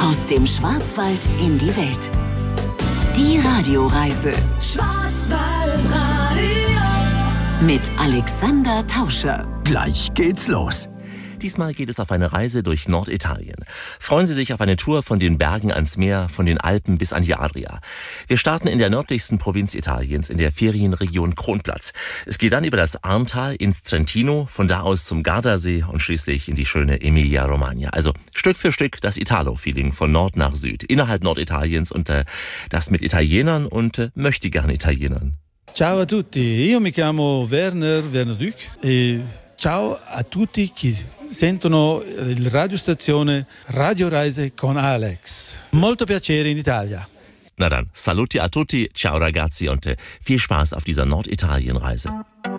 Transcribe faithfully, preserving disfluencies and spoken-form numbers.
Aus dem Schwarzwald in die Welt. Die Radioreise. Schwarzwaldradio. Mit Alexander Tauscher. Gleich geht's los. Diesmal geht es auf eine Reise durch Norditalien. Freuen Sie sich auf eine Tour von den Bergen ans Meer, von den Alpen bis an die Adria. Wir starten in der nördlichsten Provinz Italiens, in der Ferienregion Kronplatz. Es geht dann über das Arntal ins Trentino, von da aus zum Gardasee und schließlich in die schöne Emilia-Romagna. Also Stück für Stück das Italo-Feeling von Nord nach Süd, innerhalb Norditaliens und äh, das mit Italienern und äh, möchtegern Italienern. Ciao a tutti, io mi chiamo Werner Werner Duc e ciao a tutti chi sentono la radiostazione Radioreise con Alex. Molto piacere in Italia. Na dann, saluti a tutti, ciao ragazzi und äh, viel Spaß auf dieser Norditalien-Reise.